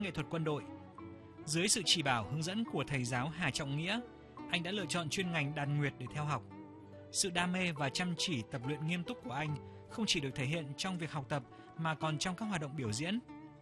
nghệ thuật quân đội. Dưới sự chỉ bảo hướng dẫn của thầy giáo Hà Trọng Nghĩa, anh đã lựa chọn chuyên ngành đàn nguyệt để theo học. Sự đam mê và chăm chỉ tập luyện nghiêm túc của anh không chỉ được thể hiện trong việc học tập mà còn trong các hoạt động biểu diễn.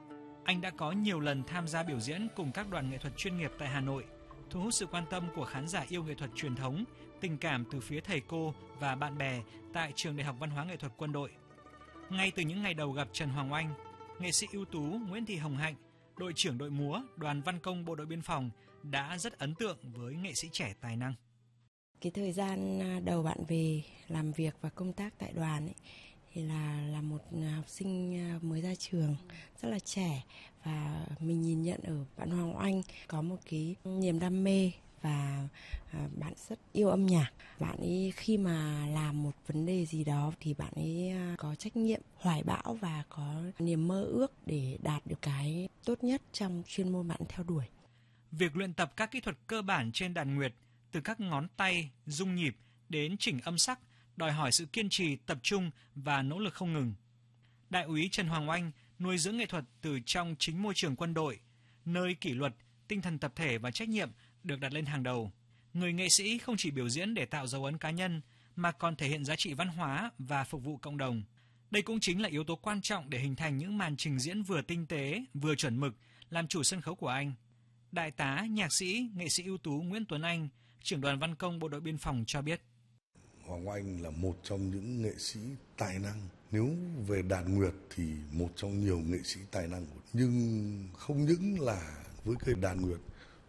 Anh đã có nhiều lần tham gia biểu diễn cùng các đoàn nghệ thuật chuyên nghiệp tại Hà Nội, thu hút sự quan tâm của khán giả yêu nghệ thuật truyền thống, tình cảm từ phía thầy cô và bạn bè tại Trường Đại học Văn hóa Nghệ thuật Quân đội. Ngay từ những ngày đầu gặp Trần Hoàng Oanh, nghệ sĩ ưu tú Nguyễn Thị Hồng Hạnh, đội trưởng đội múa Đoàn Văn Công Bộ đội Biên phòng đã rất ấn tượng với nghệ sĩ trẻ tài năng. Cái thời gian đầu bạn về làm việc và công tác tại đoàn ấy, thì là một học sinh mới ra trường rất là trẻ, và mình nhìn nhận ở bạn Hoàng Oanh có một cái niềm đam mê và bạn rất yêu âm nhạc. Bạn ấy khi mà làm một vấn đề gì đó thì bạn ấy có trách nhiệm, hoài bão và có niềm mơ ước để đạt được cái tốt nhất trong chuyên môn bạn theo đuổi. Việc luyện tập các kỹ thuật cơ bản trên đàn nguyệt, từ các ngón tay, rung nhịp đến chỉnh âm sắc, đòi hỏi sự kiên trì, tập trung và nỗ lực không ngừng. Đại úy Trần Hoàng Oanh nuôi dưỡng nghệ thuật từ trong chính môi trường quân đội, nơi kỷ luật, tinh thần tập thể và trách nhiệm được đặt lên hàng đầu. Người nghệ sĩ không chỉ biểu diễn để tạo dấu ấn cá nhân, mà còn thể hiện giá trị văn hóa và phục vụ cộng đồng. Đây cũng chính là yếu tố quan trọng để hình thành những màn trình diễn vừa tinh tế, vừa chuẩn mực, làm chủ sân khấu của anh. Đại tá, nhạc sĩ, nghệ sĩ ưu tú Nguyễn Tuấn Anh, trưởng đoàn Văn Công Bộ đội Biên phòng cho biết. Hoàng Oanh là một trong những nghệ sĩ tài năng. Nếu về đàn nguyệt thì một trong nhiều nghệ sĩ tài năng. Nhưng không những là với cái đàn nguyệt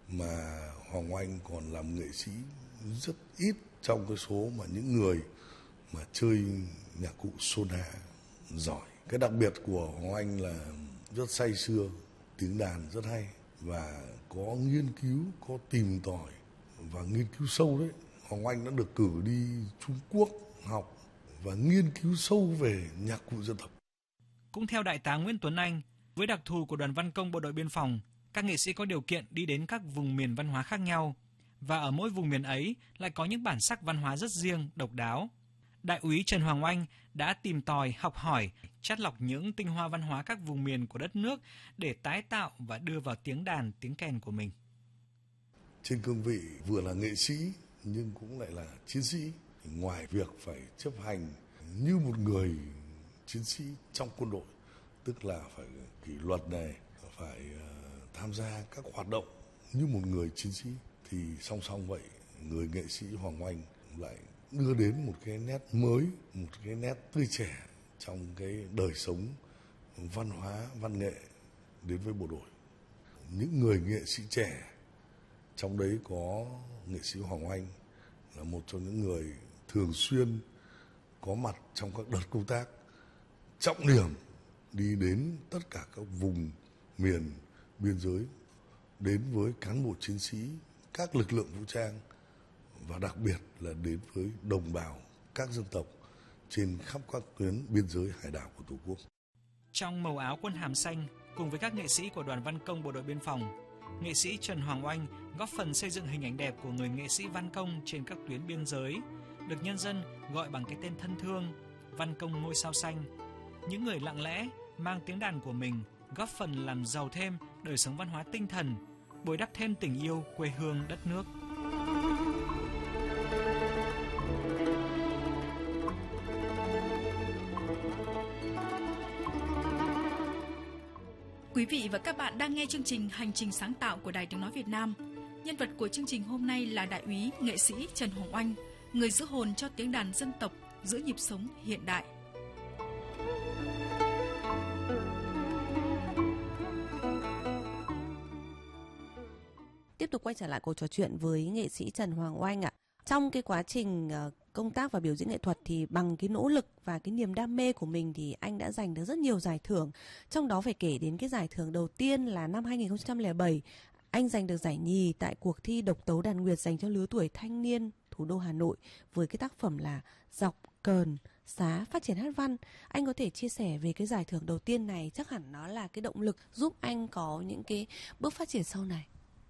mà Hoàng Oanh còn làm nghệ sĩ rất ít trong cái số mà những người mà chơi nhạc cụ sona giỏi. Cái đặc biệt của Hoàng Oanh là rất say sưa, tiếng đàn rất hay và có nghiên cứu, có tìm tòi và nghiên cứu sâu đấy. Hoàng Oanh đã được cử đi Trung Quốc học và nghiên cứu sâu về nhạc cụ dân tộc. Cũng theo Đại tá Nguyễn Tuấn Anh, với đặc thù của đoàn Văn Công Bộ đội Biên phòng, các nghệ sĩ có điều kiện đi đến các vùng miền văn hóa khác nhau, và ở mỗi vùng miền ấy lại có những bản sắc văn hóa rất riêng, độc đáo. Đại úy Trần Hoàng Oanh đã tìm tòi, học hỏi, chắt lọc những tinh hoa văn hóa các vùng miền của đất nước để tái tạo và đưa vào tiếng đàn, tiếng kèn của mình. Trên cương vị vừa là nghệ sĩ nhưng cũng lại là chiến sĩ, ngoài việc phải chấp hành như một người chiến sĩ trong quân đội, tức là phải kỷ luật này, phải tham gia các hoạt động như một người chiến sĩ, thì song song vậy người nghệ sĩ Hoàng Oanh lại đưa đến một cái nét mới, một cái nét tươi trẻ trong cái đời sống văn hóa, văn nghệ đến với bộ đội. Những người nghệ sĩ trẻ, trong đấy có nghệ sĩ Hoàng Oanh là một trong những người thường xuyên có mặt trong các đợt công tác trọng điểm, đi đến tất cả các vùng miền biên giới, đến với cán bộ chiến sĩ, các lực lượng vũ trang và đặc biệt là đến với đồng bào các dân tộc trên khắp các tuyến biên giới hải đảo của Tổ quốc. Trong màu áo quân hàm xanh, cùng với các nghệ sĩ của đoàn Văn Công Bộ đội Biên phòng, nghệ sĩ Trần Hoàng Oanh góp phần xây dựng hình ảnh đẹp của người nghệ sĩ Văn Công trên các tuyến biên giới, được nhân dân gọi bằng cái tên thân thương, Văn Công ngôi sao xanh. Những người lặng lẽ mang tiếng đàn của mình góp phần làm giàu thêm đời sống văn hóa tinh thần, bồi đắp thêm tình yêu quê hương đất nước. Quý vị và các bạn đang nghe chương trình Hành trình sáng tạo của Đài Tiếng nói Việt Nam. Nhân vật của chương trình hôm nay là đại úy nghệ sĩ Trần Hoàng Oanh, người giữ hồn cho tiếng đàn dân tộc giữa nhịp sống hiện đại. Tiếp tục quay trở lại cuộc trò chuyện với nghệ sĩ Trần Hoàng Oanh ạ. Trong cái quá trình công tác và biểu diễn nghệ thuật thì bằng cái nỗ lực và cái niềm đam mê của mình thì anh đã giành được rất nhiều giải thưởng. Trong đó phải kể đến cái giải thưởng đầu tiên là năm 2007, anh giành được giải nhì tại cuộc thi độc tấu đàn nguyệt dành cho lứa tuổi thanh niên thủ đô Hà Nội với cái tác phẩm là Dọc Cờn Xá phát triển hát văn. Anh có thể chia sẻ về cái giải thưởng đầu tiên này, chắc hẳn nó là cái động lực giúp anh có những cái bước phát triển sau này.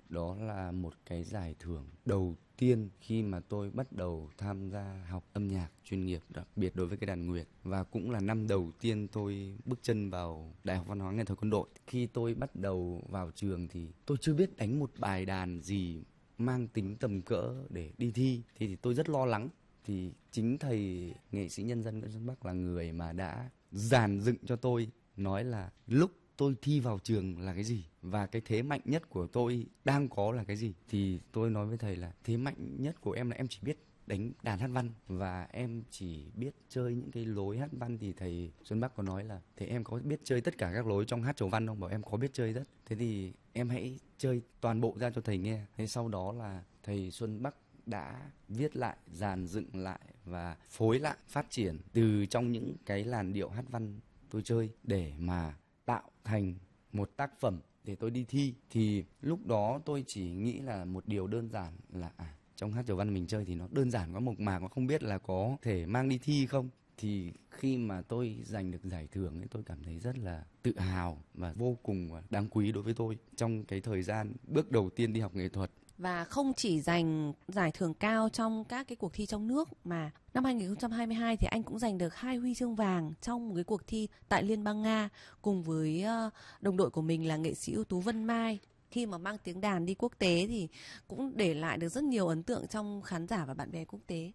Đó là một cái giải thưởng đầu tiên khi mà tôi bắt đầu tham gia học âm nhạc chuyên nghiệp, đặc biệt đối với cái đàn nguyệt. Và cũng là năm đầu tiên tôi bước chân vào Đại học Văn hóa Nghệ thuật Quân đội. Khi tôi bắt đầu vào trường thì tôi chưa biết đánh một bài đàn gì mang tính tầm cỡ để đi thi. Thì tôi rất lo lắng. Thì chính thầy nghệ sĩ nhân dân Nguyễn Xuân Bắc là người mà đã dàn dựng cho tôi, nói là lúc tôi thi vào trường là cái gì và cái thế mạnh nhất của tôi đang có là cái gì. Thì tôi nói với thầy là thế mạnh nhất của em là em chỉ biết đánh đàn hát văn và em chỉ biết chơi những cái lối hát văn. Thì thầy Xuân Bắc có nói là thế em có biết chơi tất cả các lối trong hát chầu văn không? Bảo em có biết chơi rất. Thế thì em hãy chơi toàn bộ ra cho thầy nghe. Thế sau đó là thầy Xuân Bắc đã viết lại, dàn dựng lại và phối lại, phát triển từ trong những cái làn điệu hát văn tôi chơi để mà tạo thành một tác phẩm để tôi đi thi. Thì lúc đó tôi chỉ nghĩ là một điều đơn giản là trong hát chầu văn mình chơi thì nó đơn giản quá, mộc mạc, không biết là có thể mang đi thi không. Thì khi mà tôi giành được giải thưởng ấy, tôi cảm thấy rất là tự hào và vô cùng đáng quý đối với tôi trong cái thời gian bước đầu tiên đi học nghệ thuật. Và không chỉ giành giải thưởng cao trong các cái cuộc thi trong nước mà năm 2022 thì anh cũng giành được 2 huy chương vàng trong một cái cuộc thi tại Liên bang Nga cùng với đồng đội của mình là nghệ sĩ ưu tú Vân Mai. Khi mà mang tiếng đàn đi quốc tế thì cũng để lại được rất nhiều ấn tượng trong khán giả và bạn bè quốc tế.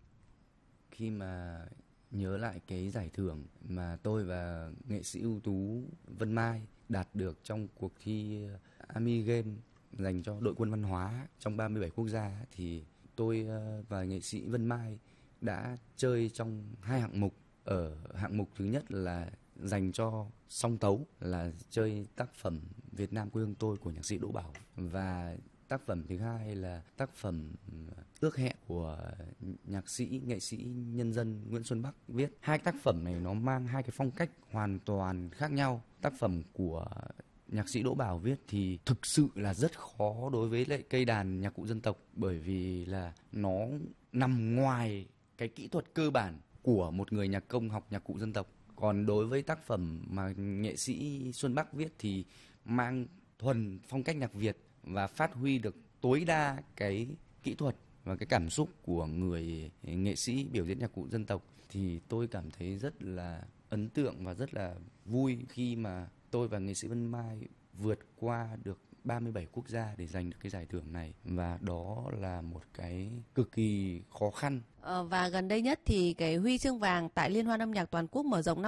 Khi mà nhớ lại cái giải thưởng mà tôi và nghệ sĩ ưu tú Vân Mai đạt được trong cuộc thi Army Game dành cho đội quân văn hóa trong 37 quốc gia, thì tôi và nghệ sĩ Vân Mai đã chơi trong 2 hạng mục. Ở hạng mục thứ nhất là dành cho song tấu, là chơi tác phẩm Việt Nam quê hương tôi của nhạc sĩ Đỗ Bảo, và tác phẩm thứ hai là tác phẩm Ước hẹn của nhạc sĩ nghệ sĩ nhân dân Nguyễn Xuân Bắc viết. 2 tác phẩm này nó mang 2 cái phong cách hoàn toàn khác nhau. Tác phẩm của nhạc sĩ Đỗ Bảo viết thì thực sự là rất khó đối với lại cây đàn nhạc cụ dân tộc, bởi vì là nó nằm ngoài cái kỹ thuật cơ bản của một người nhạc công học nhạc cụ dân tộc. Còn đối với tác phẩm mà nghệ sĩ Xuân Bắc viết thì mang thuần phong cách nhạc Việt và phát huy được tối đa cái kỹ thuật và cái cảm xúc của người nghệ sĩ biểu diễn nhạc cụ dân tộc. Thì tôi cảm thấy rất là ấn tượng và rất là vui khi mà tôi và nghệ sĩ Vân Mai vượt qua được 37 quốc gia để giành được cái giải thưởng này. Và đó là một cái cực kỳ khó khăn. Và gần đây nhất thì cái huy chương vàng tại Liên hoan âm nhạc toàn quốc mở rộng năm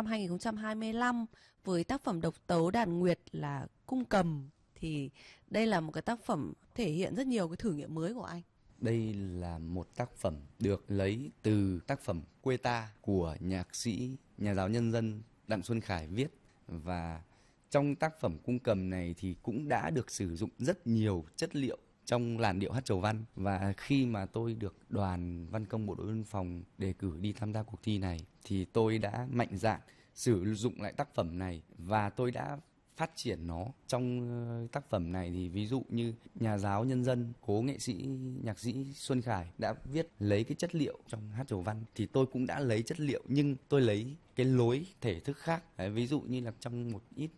2025 với tác phẩm độc tấu đàn nguyệt là Cung Cầm. Thì đây là một cái tác phẩm thể hiện rất nhiều cái thử nghiệm mới của anh. Đây là một tác phẩm được lấy từ tác phẩm Quê Ta của nhạc sĩ, nhà giáo nhân dân Đặng Xuân Khải viết. Và trong tác phẩm Cung Cầm này thì cũng đã được sử dụng rất nhiều chất liệu trong làn điệu hát chầu văn. Và khi mà tôi được đoàn văn công bộ đội biên phòng đề cử đi tham gia cuộc thi này thì tôi đã mạnh dạn sử dụng lại tác phẩm này và tôi đã phát triển nó. Trong tác phẩm này thì ví dụ như nhà giáo nhân dân, cố nghệ sĩ nhạc sĩ Xuân Khải đã viết lấy cái chất liệu trong hát chầu văn, thì tôi cũng đã lấy chất liệu nhưng tôi lấy cái lối thể thức khác. Đấy, ví dụ như là trong một ít